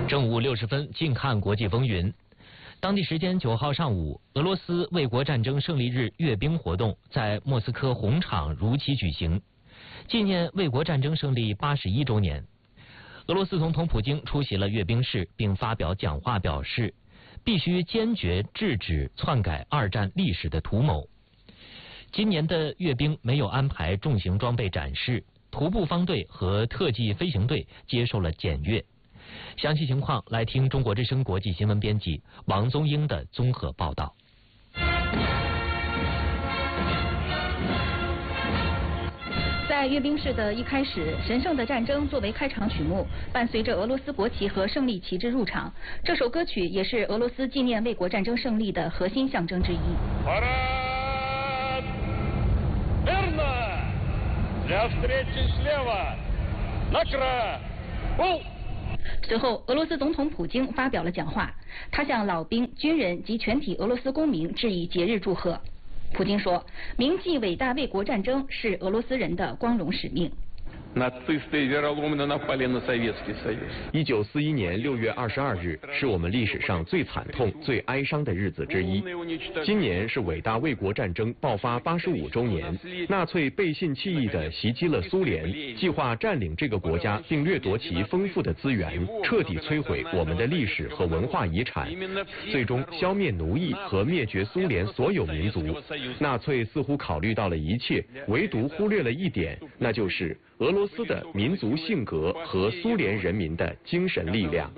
正午60分，近看国际风云。当地时间9号上午，俄罗斯卫国战争胜利日阅兵活动在莫斯科红场如期举行，纪念卫国战争胜利81周年。俄罗斯总统普京出席了阅兵式，并发表讲话，表示必须坚决制止篡改二战历史的图谋。今年的阅兵没有安排重型装备展示，徒步方队和特技飞行队接受了检阅。详细情况来听中国之声国际新闻编辑王宗英的综合报道。 在阅兵式的一开始，神圣的战争作为开场曲目，伴随着俄罗斯国旗和胜利旗帜入场。这首歌曲也是俄罗斯纪念卫国战争胜利的核心象征之一。随后，俄罗斯总统普京发表了讲话，他向老兵、军人及全体俄罗斯公民致以节日祝贺。普京说，铭记伟大卫国战争是俄罗斯人的光荣使命。 1941年6月22日是我们历史上最惨痛、最哀伤的日子之一。今年是伟大卫国战争爆发85周年，纳粹背信弃义地袭击了苏联，计划占领这个国家并掠夺其丰富的资源，彻底摧毁我们的历史和文化遗产，最终消灭奴役和灭绝苏联所有民族。纳粹似乎考虑到了一切，唯独忽略了一点，那就是俄罗斯的民族性格和苏联人民的精神力量。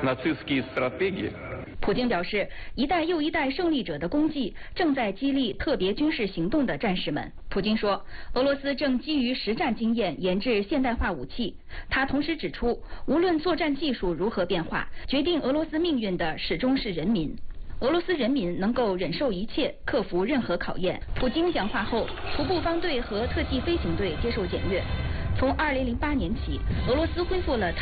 普京表示，一代又一代胜利者的功绩正在激励特别军事行动的战士们。普京说，俄罗斯正基于实战经验研制现代化武器。他同时指出，无论作战技术如何变化，决定俄罗斯命运的始终是人民。俄罗斯人民能够忍受一切，克服任何考验。普京讲话后，徒步方队和特技飞行队接受检阅。从2008年起，俄罗斯恢复了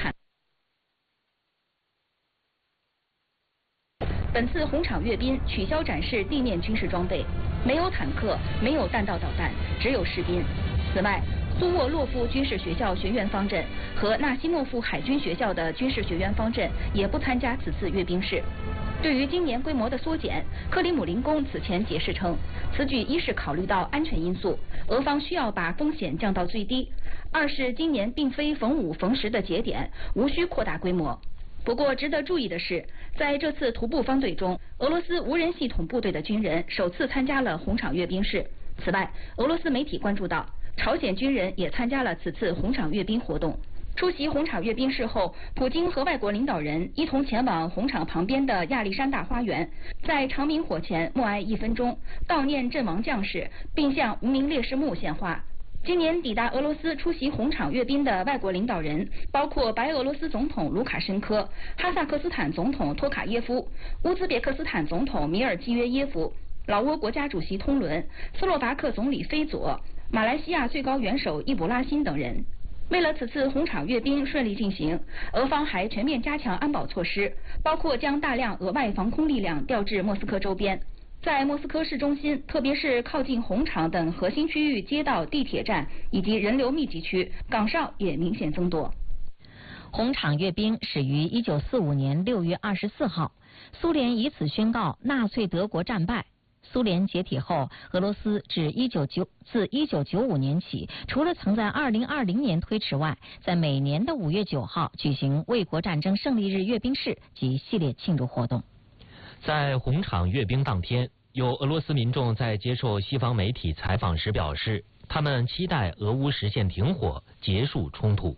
本次红场阅兵取消展示地面军事装备，没有坦克，没有弹道导弹，只有士兵。此外，苏沃洛夫军事学校学员方阵和纳西诺夫海军学校的军事学员方阵也不参加此次阅兵式。对于今年规模的缩减，克里姆林宫此前解释称，此举一是考虑到安全因素，俄方需要把风险降到最低；二是今年并非逢5逢10的节点，无需扩大规模。不过值得注意的是，在这次徒步方队中，俄罗斯无人系统部队的军人首次参加了红场阅兵式。此外，俄罗斯媒体关注到，朝鲜军人也参加了此次红场阅兵活动。出席红场阅兵式后，普京和外国领导人一同前往红场旁边的亚历山大花园，在长明火前默哀1分钟，悼念阵亡将士，并向无名烈士墓献花。今年抵达俄罗斯出席红场阅兵的外国领导人包括白俄罗斯总统卢卡申科、哈萨克斯坦总统托卡耶夫、乌兹别克斯坦总统米尔季约耶夫、老挝国家主席通伦、斯洛伐克总理菲佐、马来西亚最高元首易卜拉欣等人。为了此次红场阅兵顺利进行，俄方还全面加强安保措施，包括将大量额外防空力量调至莫斯科周边。在莫斯科市中心，特别是靠近红场等核心区域街道、地铁站以及人流密集区，岗哨也明显增多。 红场阅兵始于1945年6月24号，苏联以此宣告纳粹德国战败。苏联解体后，俄罗斯自1995年起，除了曾在2020年推迟外，在每年的5月9号举行卫国战争胜利日阅兵式及系列庆祝活动。 在红场阅兵当天，有俄罗斯民众在接受西方媒体采访时表示，他们期待俄乌实现停火，结束冲突。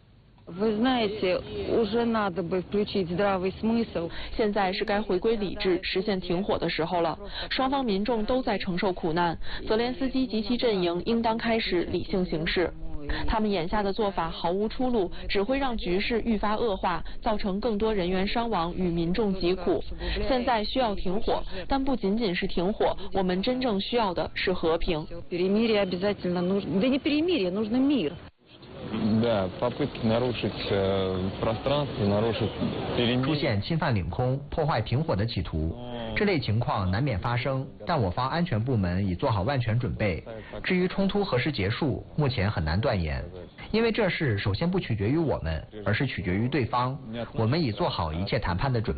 现在是该回归理智，实现停火的时候了。双方民众都在承受苦难，泽连斯基及其阵营应当开始理性行事。他们眼下的做法毫无出路，只会让局势愈发恶化，造成更多人员伤亡与民众疾苦。现在需要停火，但不仅仅是停火，我们真正需要的是和平。 出现侵犯领空、破坏停火的企图，这类情况难免发生，但我方安全部门已做好万全准备。至于冲突何时结束，目前很难断言。 因为这事首先不取决于我们，而是取决于对方。我们已做好一切谈判的准备。